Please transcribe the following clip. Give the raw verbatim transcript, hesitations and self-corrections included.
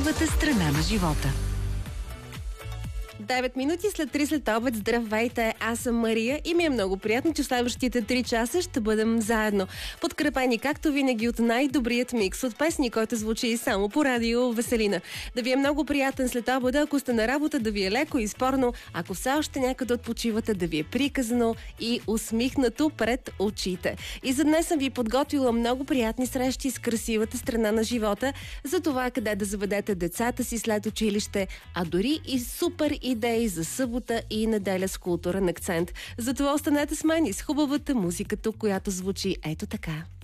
красивата страна на живота. девет минути след три след обед. Здравейте, аз съм Мария и ми е много приятно, че следващите три часа ще бъдем заедно. Подкрепени както винаги от най-добрият микс от песни, който звучи само по радио Веселина. Да ви е много приятен след обеда, ако сте на работа, да ви е леко и спорно, ако все още някъде отпочивате, да ви е приказано и усмихнато пред очите. И за днес съм ви подготвила много приятни срещи с красивата страна на живота, за това къде да заведете децата си след училище, а дори и супер идеи за събота и неделя с културен акцент. Затова останете с мен и с хубавата музика, която звучи ето така.